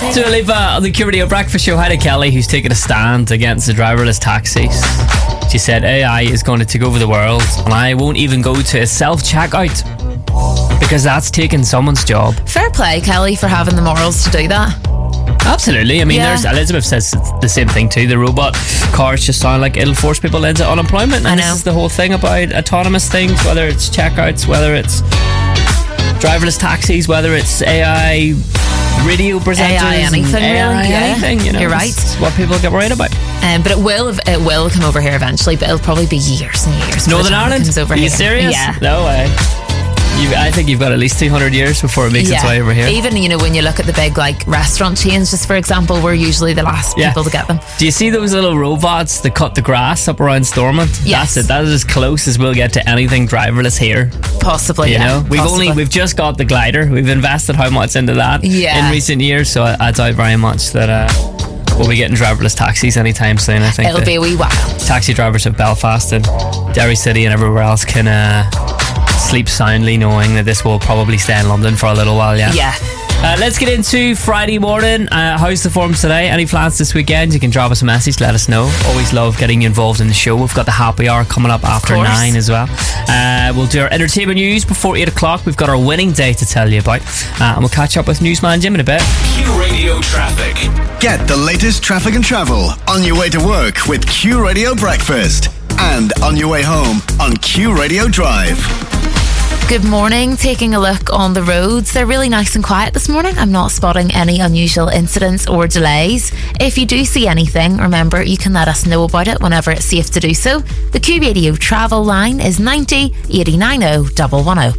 Dua Lipa on the Q Radio Breakfast Show. Hi to Kelly, who's taking a stand against the driverless taxis. She said AI is going to take over the world and I won't even go to a self-checkout because that's taking someone's job. Fair play, Kelly, for having the morals to do that. Absolutely. I mean, there's Elizabeth says the same thing too. The robot cars just sound like it'll force people into unemployment. And this is the whole thing about autonomous things, whether it's checkouts, whether it's driverless taxis, whether it's AI radio presenters, AI anything, really. Anything, you know. You're right. It's what people get worried about. But it will come over here eventually, but it'll probably be years and years. Northern Ireland? Comes over Are you here. serious? Yeah. No way. I think you've got at least 200 years before it makes its way over here. Even, when you look at the big restaurant chains, just for example, we're usually the last people to get them. Do you see those little robots that cut the grass up around Stormont? Yes. That's it. That is as close as we'll get to anything driverless here. Possibly, you know? We've just got the glider. We've invested how much into that in recent years, so I doubt very much that we'll be getting driverless taxis anytime soon. I think it'll be a wee while. Taxi drivers of Belfast and Derry City and everywhere else can sleep soundly knowing that this will probably stay in London for a little while. Let's get into Friday morning. How's the form today? Any plans this weekend? You can drop us a message, let us know. Always love getting you involved in the show. We've got the happy hour coming up after 9 as well. We'll do our entertainment news before 8 o'clock. We've got our winning day to tell you about, and we'll catch up with Newsman Jim in a bit. Q Radio Traffic. Get the latest traffic and travel on your way to work with Q Radio Breakfast and on your way home on Q Radio Drive. Good morning. Taking a look on the roads. They're really nice and quiet this morning. I'm not spotting any unusual incidents or delays. If you do see anything, remember you can let us know about it whenever it's safe to do so. The Q Radio travel line is 90 89 110.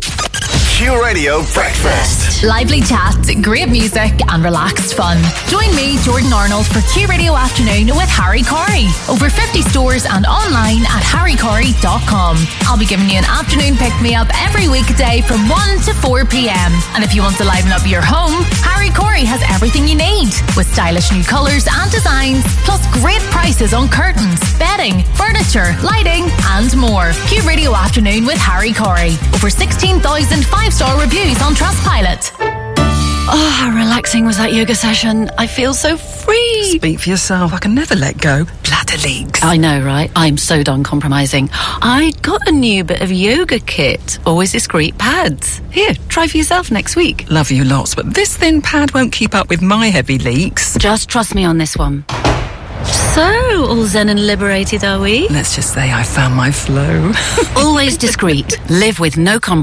Q Radio Breakfast. Lively chat, great music and relaxed fun. Join me, Jordan Arnold, for Q Radio Afternoon with Harry Corey. Over 50 stores and online at harrycorey.com. I'll be giving you an afternoon pick-me-up every weekday from 1 to 4 p.m. And if you want to liven up your home, Harry Corey has everything you need, with stylish new colours and designs, plus great prices on curtains, bedding, furniture, lighting and more. Q Radio Afternoon with Harry Corey. Over 16,000 5-star reviews on Trustpilot. Oh, how relaxing was that yoga session. I feel so free. Speak for yourself. I can never let go. Bladder leaks. I know, right? I'm so done compromising. I got a new bit of yoga kit. Always discreet pads. Here, try for yourself next week. Love you lots, but this thin pad won't keep up with my heavy leaks. Just trust me on this one. So, all zen and liberated, are we? Let's just say I found my flow. Always discreet. Live with no compromise.